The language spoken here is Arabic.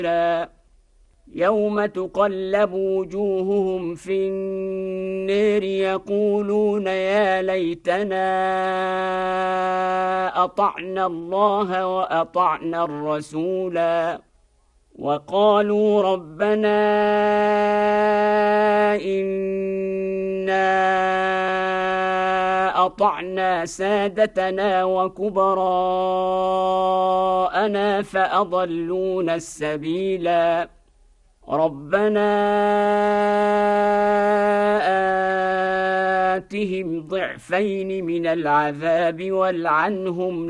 يوم تقلب وجوههم في النير يقولون يا ليتنا أطعنا الله وأطعنا الرسولا وقالوا ربنا إنا أطعنا سادتنا وكبراءنا فأضلونا السبيلا ربنا آتهم ضعفين من العذاب والعنهم